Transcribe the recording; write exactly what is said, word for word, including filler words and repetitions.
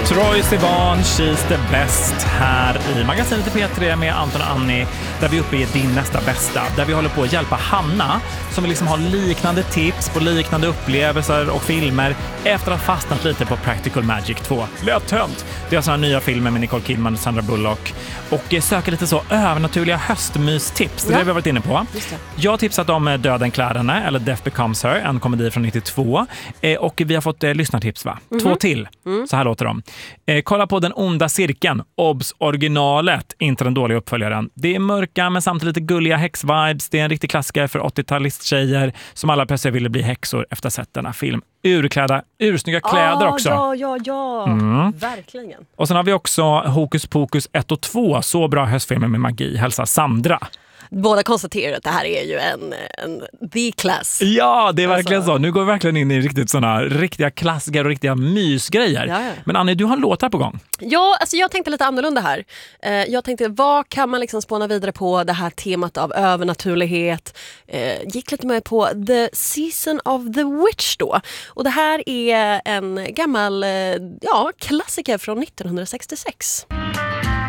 Troye Sivan, She's the best här i magasinet P tre med Anton och Annie, där vi uppe i din nästa bästa, där vi håller på att hjälpa Hanna som vill liksom ha liknande tips på liknande upplevelser och filmer efter att ha fastnat lite på Practical Magic två. Lätt tönt! Det är sådana nya filmer med Nicole Kidman och Sandra Bullock och söker lite så övernaturliga höstmystips. Det är ja. det vi har varit inne på. Jag har tipsat om Döden klär henne, eller Death Becomes Her, en komedi från nittiotvå. Eh, och vi har fått eh, lyssnartips, va? Mm-hmm. Två till. Mm. Så här låter de. Eh, kolla på Den onda cirkeln. Obs originalet. Inte den dåliga uppföljaren. Det är mörka men samtidigt lite gulliga häxvibes. Det är en riktig klassiker för åttiotalist-tjejer som alla plötsligt ville bli häxor efter att ha sett denna film. Urklädda, ursnygga kläder ah, också. Ja, ja, ja. Mm. Verkligen. Och sen har vi också Hokus Pokus ett och två. Så bra höstfilmer med magi. Hälsa Sandra. Båda konstaterar att det här är ju en, en the class. Ja, det är verkligen alltså. Så. Nu går vi verkligen in i riktigt såna riktiga klassiker och riktiga mysgrejer. Ja, ja. Men Annie, du har en låt här på gång. Ja, alltså jag tänkte lite annorlunda här. Eh, jag tänkte, vad kan man liksom spåna vidare på det här temat av övernaturlighet? Eh, gick lite med på The Season of the Witch då. Och det här är en gammal eh, ja, klassiker från nittonhundrasextiosex.